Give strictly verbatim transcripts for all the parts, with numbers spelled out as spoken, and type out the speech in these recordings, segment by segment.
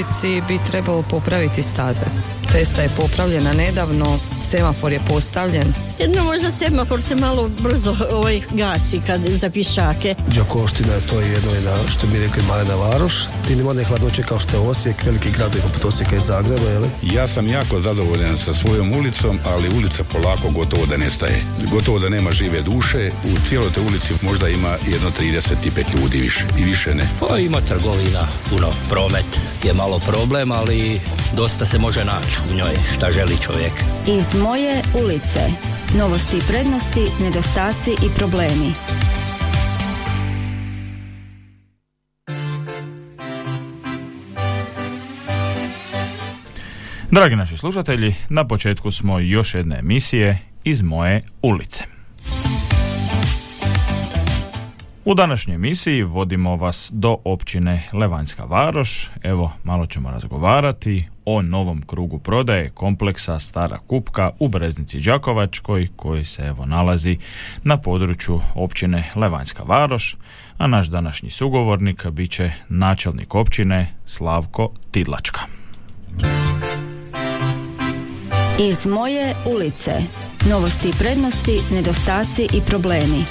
ulici bi trebalo popraviti staze. Cesta je popravljena nedavno, semafor je postavljen. Jedno možda semafor se malo brzo ovaj, gasi kad za pješake. Đakovština je to jedno je da, što mi rekli malena varoš. Ti nema ne hladnoće kao što je Osijek, veliki grad je poput Osijeka i Zagreba, je li? Ja sam jako zadovoljan sa svojom ulicom, ali ulica polako gotovo da nestaje. Gotovo da nema žive duše. U cijeloj te ulici možda ima jedno trideset pet ljudi više i više ne. Pa ima trgovina, puno, promet je malo problem, ali dosta se može naći u njoj šta želi čovjek. Iz moje ulice. Novosti i prednosti, nedostaci i problemi. Dragi naši slušatelji, na početku smo još jedne emisije Iz moje ulice. U današnjoj emisiji vodimo vas do općine Levanjska Varoš. Evo, malo ćemo razgovarati o novom krugu prodaje kompleksa Stara Kupka u Breznici Đakovačkoj, koji se evo nalazi na području općine Levanjska Varoš, a naš današnji sugovornik bit će načelnik općine Slavko Tidlačka. Iz moje ulice. Novosti i prednosti, nedostaci i problemi.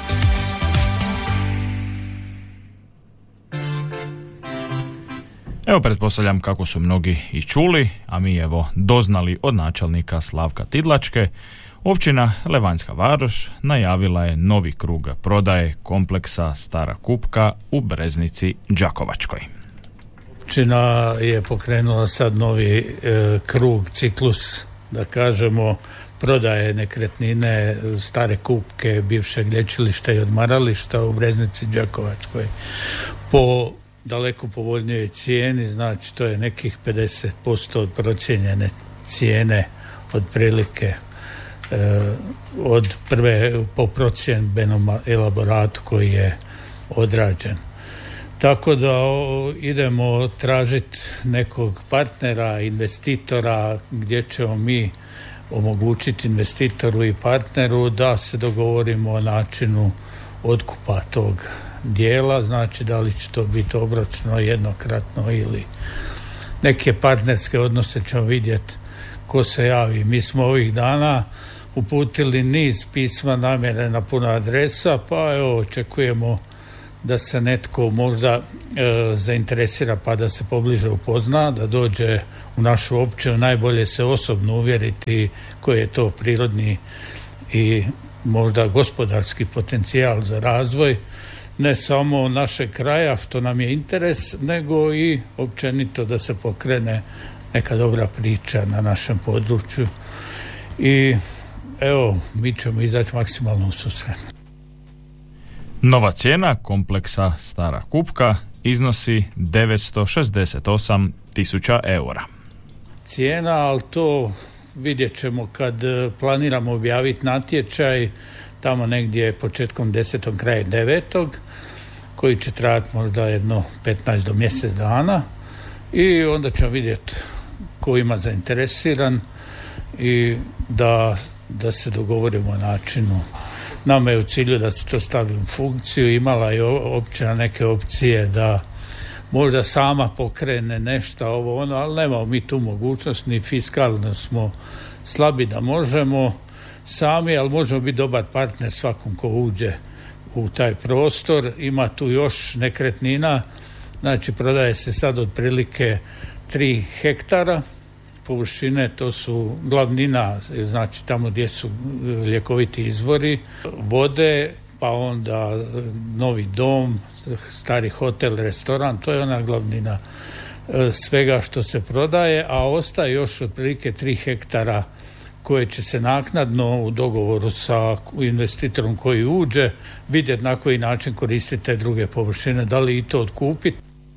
Evo, pretpostavljam kako su mnogi i čuli, a mi evo doznali od načelnika Slavka Tidlačke, općina Levanjska Varoš najavila je novi krug prodaje kompleksa Stara Kupka u Breznici Đakovačkoj. Općina je pokrenula sad novi e, krug, ciklus, da kažemo, prodaje nekretnine Stare Kupke, bivšeg lječilišta i odmarališta u Breznici Đakovačkoj po daleko povoljnijoj cijeni, znači to je nekih pedeset posto od procijenjene cijene otprilike e, od prve po procjenbenom elaboratu koji je odrađen. Tako da o, idemo tražiti nekog partnera, investitora, gdje ćemo mi omogućiti investitoru i partneru da se dogovorimo o načinu otkupa tog dijela, znači da li će to biti obročno, jednokratno ili neke partnerske odnose ćemo vidjeti ko se javi. Mi smo ovih dana uputili niz pisma namjere na puno adresa, pa evo očekujemo da se netko možda e, zainteresira pa da se pobliže upozna, da dođe u našu općinu, najbolje se osobno uvjeriti koji je to prirodni i možda gospodarski potencijal za razvoj ne samo našeg kraja, što nam je interes, nego i općenito da se pokrene neka dobra priča na našem području. I evo, mi ćemo izaći maksimalno u susret. Nova cijena kompleksa Stara Kupka iznosi devetsto šezdeset osam tisuća eura. Cijena, ali to vidjet ćemo kad planiramo objaviti natječaj, tamo negdje početkom desetog, kraj devetog, koji će trajati možda jedno petnaest do mjesec dana i onda ćemo vidjeti ko ima zainteresiran i da, da se dogovorimo o načinu. Nama je u cilju da se to stavi u funkciju, imala je općina neke opcije da možda sama pokrene nešto ovo ono, ali nemamo mi tu mogućnost, ni fiskalno smo slabi da možemo sami, ali možemo biti dobar partner svakom ko uđe u taj prostor. Ima tu još nekretnina, znači prodaje se sad otprilike tri hektara površine, to su glavnina, znači tamo gdje su ljekoviti izvori vode, pa onda novi dom, stari hotel, restoran, to je ona glavnina svega što se prodaje, a ostaje još otprilike tri hektara koje će se naknadno u dogovoru sa investitorom koji uđe vidjeti na koji način koristiti te druge površine, da li i to otkupiti.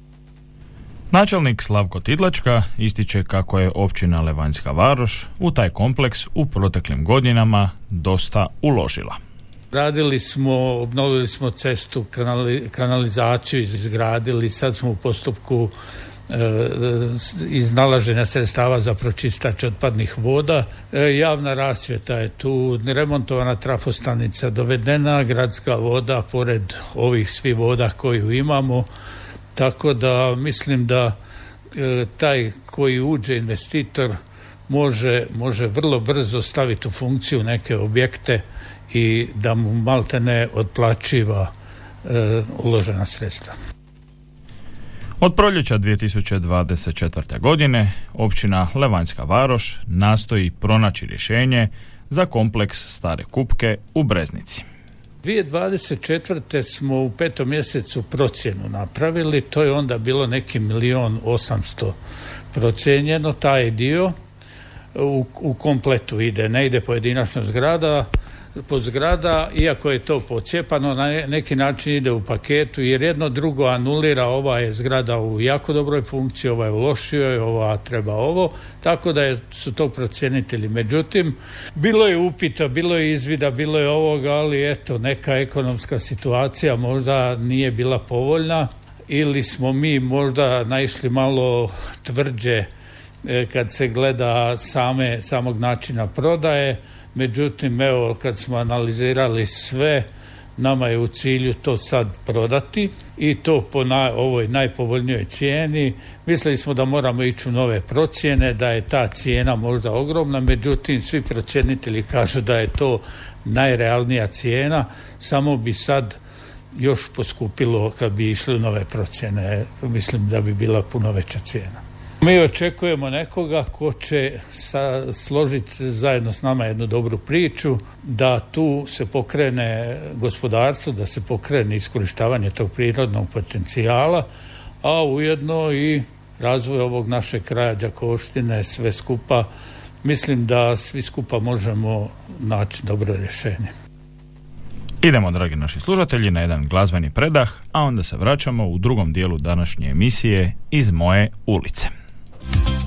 Načelnik Slavko Tidlačka ističe kako je općina Levanjska Varoš u taj kompleks u proteklim godinama dosta uložila. Radili smo, obnovili smo cestu, kanali, kanalizaciju izgradili, sad smo u postupku e, iznalaženja sredstava za pročistač otpadnih voda. E, javna rasvjeta je tu, remontovana trafostanica, dovedena gradska voda pored ovih svih voda koju imamo, tako da mislim da taj koji uđe investitor može, može vrlo brzo staviti u funkciju neke objekte i da mu malte ne otplaćiva e, uložena sredstva. Od proljeća dvije tisuće dvadeset četvrte. godine općina Levanjska Varoš nastoji pronaći rješenje za kompleks Stare Kupke u Breznici. dvije tisuće dvadeset četvrte. smo u petom mjesecu procjenu napravili, to je onda bilo neki milion osamsto procijenjeno, taj dio u, u kompletu ide, ne ide pojedinačno zgrada, po zgrada, iako je to pocijepano, na neki način ide u paketu, jer jedno drugo anulira, ova je zgrada u jako dobroj funkciji, ova je u lošijoj, ova treba ovo, tako da je, su to procjenitelji. Međutim, bilo je upita, bilo je izvida, bilo je ovoga, ali eto, neka ekonomska situacija možda nije bila povoljna, ili smo mi možda naišli malo tvrđe e, kad se gleda same, samog načina prodaje. Međutim, evo, kad smo analizirali sve, nama je u cilju to sad prodati i to po na, ovoj najpovoljnijoj cijeni. Mislili smo da moramo ići u nove procjene, da je ta cijena možda ogromna, međutim, svi procjenitelji kažu da je to najrealnija cijena, samo bi sad još poskupilo kad bi išli u nove procjene. Mislim da bi bila puno veća cijena. Mi očekujemo nekoga ko će sa, složiti zajedno s nama jednu dobru priču, da tu se pokrene gospodarstvo, da se pokrene iskorištavanje tog prirodnog potencijala, a ujedno i razvoj ovog našeg kraja Đakovštine, sve skupa. Mislim da svi skupa možemo naći dobro rješenje. Idemo, dragi naši slušatelji, na jedan glazbeni predah, a onda se vraćamo u drugom dijelu današnje emisije Iz moje ulice.